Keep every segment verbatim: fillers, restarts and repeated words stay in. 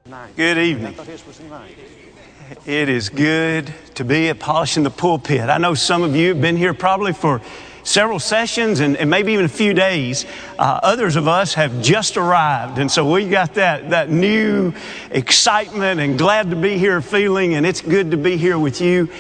Good evening. It is good to be at Polishing the Pulpit. I know some of you have been here probably for several sessions and, and maybe even a few days. Uh, others of us have just arrived, and so we got that, that new excitement and glad to be here feeling, and it's good to be here with you.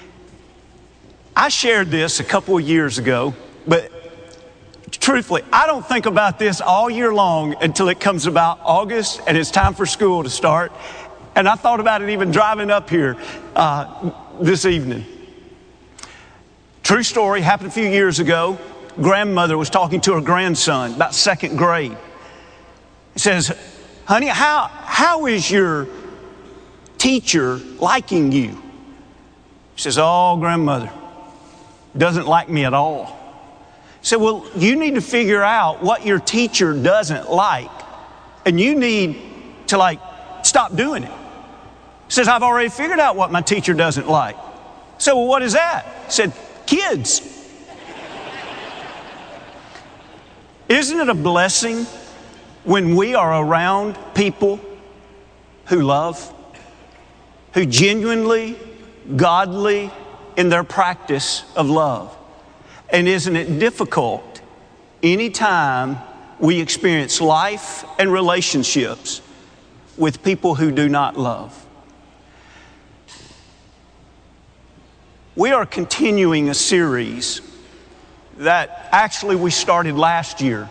I shared this a couple of years ago, but truthfully, I don't think about this all year long until it comes about August and it's time for school to start. And I thought about it even driving up here uh, this evening. True story, happened a few years ago. Grandmother was talking to her grandson, about second grade. He says, honey, how, how is your teacher liking you? She says, oh, grandmother, doesn't like me at all. I said, well, you need to figure out what your teacher doesn't like, and you need to, like, stop doing it. He says, I've already figured out what my teacher doesn't like. I said, well, what is that? He said, kids. Isn't it a blessing when we are around people who love, who genuinely, godly in their practice of love? And isn't it difficult anytime we experience life and relationships with people who do not love? We are continuing a series that actually we started last year.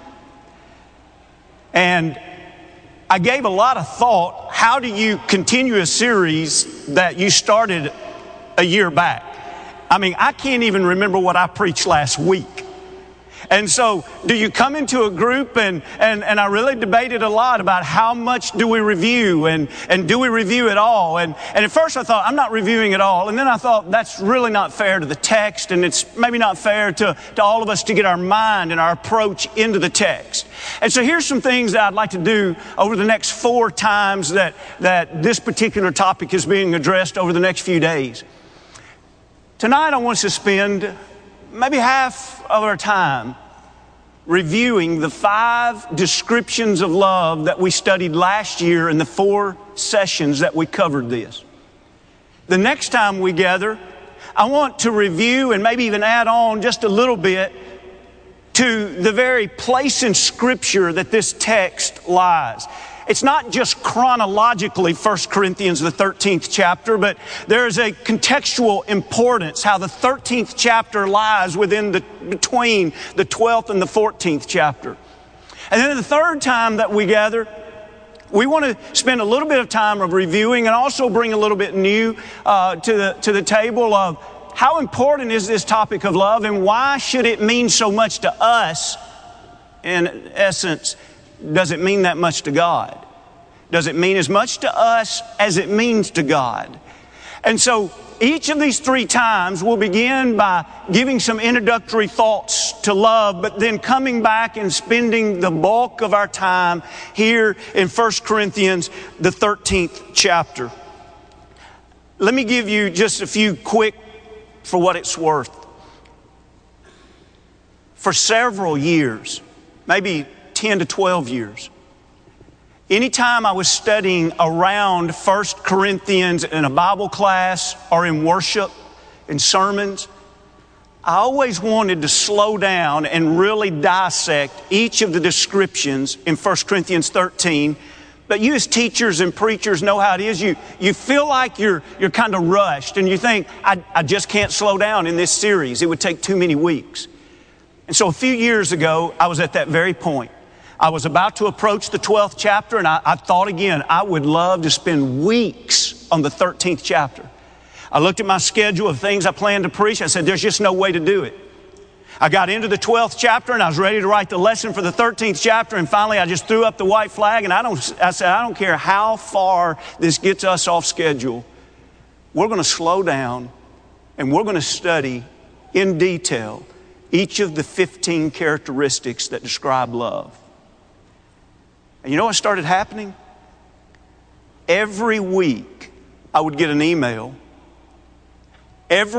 And I gave a lot of thought, how do you continue a series that you started a year back? I mean, I can't even remember what I preached last week. And so, do you come into a group and, and, and I really debated a lot about how much do we review and, and do we review it all? And, and at first I thought, I'm not reviewing it all. And then I thought, that's really not fair to the text, and it's maybe not fair to, to all of us to get our mind and our approach into the text. And so here's some things that I'd like to do over the next four times that, that this particular topic is being addressed over the next few days. Tonight I want us to spend maybe half of our time reviewing the five descriptions of love that we studied last year in the four sessions that we covered this. The next time we gather, I want to review and maybe even add on just a little bit to the very place in Scripture that this text lies. It's not just chronologically First Corinthians, the thirteenth chapter, but there's a contextual importance, how the thirteenth chapter lies within the, between the twelfth and the fourteenth chapter. And then the third time that we gather, we want to spend a little bit of time of reviewing and also bring a little bit new uh, to the, to the table of how important is this topic of love and why should it mean so much to us. In essence, does it mean that much to God? Does it mean as much to us as it means to God? And so each of these three times we'll begin by giving some introductory thoughts to love, but then coming back and spending the bulk of our time here in First Corinthians, the thirteenth chapter. Let me give you just a few quick, for what it's worth. For several years, maybe ten to twelve years. Anytime I was studying around First Corinthians in a Bible class or in worship, in sermons, I always wanted to slow down and really dissect each of the descriptions in First Corinthians thirteen. But you as teachers and preachers know how it is. You, you feel like you're, you're kind of rushed and you think, I, I just can't slow down in this series. It would take too many weeks. And so a few years ago, I was at that very point. I was about to approach the twelfth chapter, and I, I thought again, I would love to spend weeks on the thirteenth chapter. I looked at my schedule of things I planned to preach. I said, there's just no way to do it. I got into the twelfth chapter, and I was ready to write the lesson for the thirteenth chapter, and finally I just threw up the white flag, and I, don't, I said, I don't care how far this gets us off schedule. We're going to slow down, and we're going to study in detail each of the fifteen characteristics that describe love. And you know what started happening? Every week I would get an email. Every